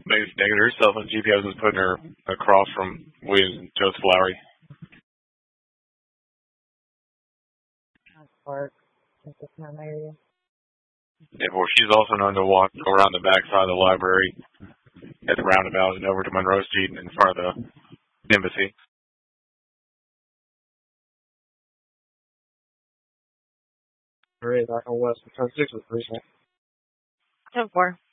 Maybe negative herself on GPS is putting her across from Williams and Joseph Lowry. Park. That's the town area. Yeah, well, she's also known to walk around the backside of the library at the roundabout and over to Monroe Street in front of the embassy. All right, back on West. Turn 6 was 3. 10-4.